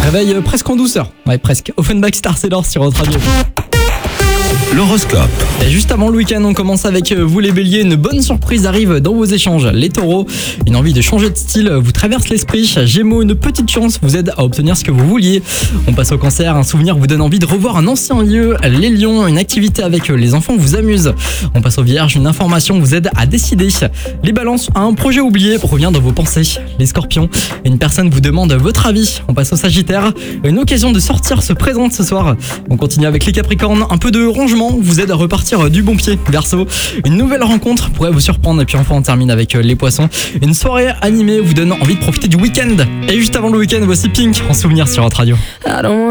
Réveil presque en douceur. Ouais, presque. Offenbach Star Sailor sur votre radio. L'horoscope. Et juste avant le week-end, on commence avec vous les béliers. Une bonne surprise arrive dans vos échanges. Les taureaux, une envie de changer de style vous traverse l'esprit. Gémeaux, une petite chance vous aide à obtenir ce que vous vouliez. On passe au cancer, un souvenir vous donne envie de revoir un ancien lieu. Les lions, une activité avec les enfants vous amuse. On passe aux vierges, une information vous aide à décider. Les balances, un projet oublié revient dans vos pensées. Les scorpions, une personne vous demande votre avis. On passe au sagittaire, une occasion de sortir se présente ce soir. On continue avec les capricornes, un peu de rangement vous aide à repartir du bon pied. Verseau, une nouvelle rencontre pourrait vous surprendre. Et puis enfin on termine avec les poissons, une soirée animée vous donne envie de profiter du week-end. Et juste avant le week-end, voici Pink en souvenir sur votre radio.